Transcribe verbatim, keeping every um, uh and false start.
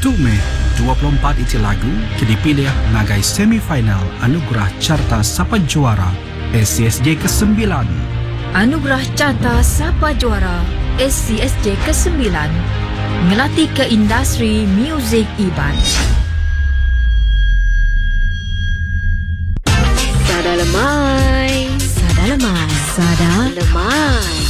satu Mei dua puluh empat itu lagu dipilih nagai semifinal Anugerah Carta Sapa Juara S C S J kesembilan. Anugerah Carta Sapa Juara S C S J kesembilan ngelatih ke industri muzik Iban. Sada lemai, Sada lemai, sada lemai.